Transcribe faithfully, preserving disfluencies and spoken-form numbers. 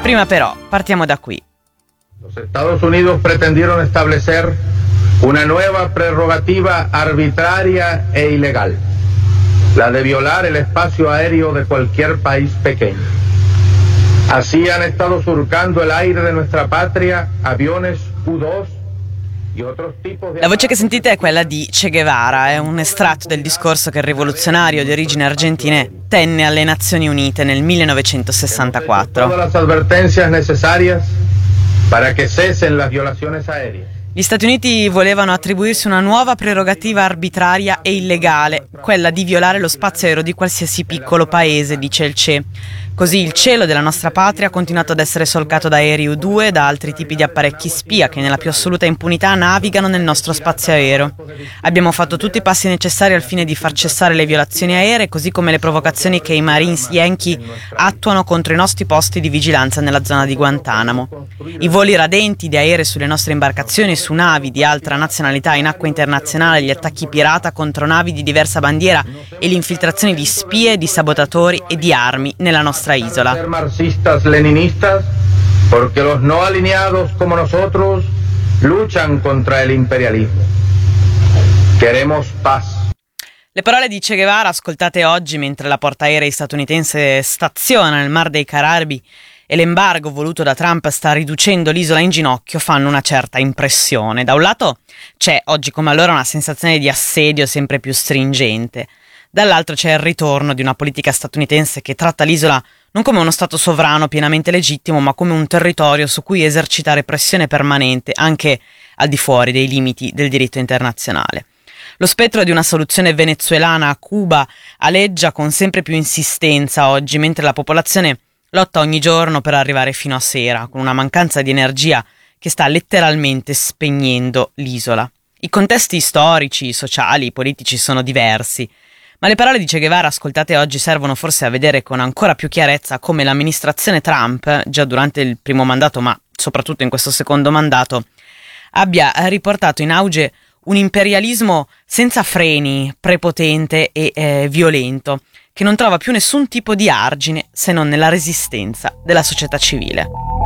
Prima però partiamo da qui. Los Estados Unidos pretendieron establecer una nueva prerrogativa arbitraria e ilegal, la de violar el espacio aéreo de cualquier país pequeño. Así han estado surcando el aire de nuestra patria aviones U dos. La voce che sentite è quella di Che Guevara, è un estratto del discorso che il rivoluzionario di origini argentine tenne alle Nazioni Unite nel millenovecentosessantaquattro. Todas las advertencias necesarias para que cesen las violaciones aéreas. Gli Stati Uniti volevano attribuirsi una nuova prerogativa arbitraria e illegale, quella di violare lo spazio aereo di qualsiasi piccolo paese, dice il Che. Così il cielo della nostra patria ha continuato ad essere solcato da aerei U due e da altri tipi di apparecchi spia che nella più assoluta impunità navigano nel nostro spazio aereo. Abbiamo fatto tutti i passi necessari al fine di far cessare le violazioni aeree, così come le provocazioni che i Marines Yankee attuano contro i nostri posti di vigilanza nella zona di Guantanamo. I voli radenti di aerei sulle nostre imbarcazioni, su navi di altra nazionalità in acque internazionali, gli attacchi pirata contro navi di diversa bandiera e le infiltrazioni di spie, di sabotatori e di armi nella nostra isola. Ser marxistas leninistas, porque los no alineados como nosotros luchan contra el imperialismo. Queremos paz. Le parole di Che Guevara ascoltate oggi mentre la portaerei statunitense staziona nel Mar dei Caraibi e l'embargo voluto da Trump sta riducendo l'isola in ginocchio fanno una certa impressione. Da un lato c'è oggi come allora una sensazione di assedio sempre più stringente. Dall'altro c'è il ritorno di una politica statunitense che tratta l'isola non come uno stato sovrano pienamente legittimo, ma come un territorio su cui esercitare pressione permanente, anche al di fuori dei limiti del diritto internazionale. Lo spettro di una soluzione venezuelana a Cuba aleggia con sempre più insistenza oggi, mentre la popolazione lotta ogni giorno per arrivare fino a sera, con una mancanza di energia che sta letteralmente spegnendo l'isola. I contesti storici, sociali, politici sono diversi, ma le parole di Che Guevara ascoltate oggi servono forse a vedere con ancora più chiarezza come l'amministrazione Trump, già durante il primo mandato ma soprattutto in questo secondo mandato, abbia riportato in auge un imperialismo senza freni, prepotente e eh, violento, che non trova più nessun tipo di argine se non nella resistenza della società civile.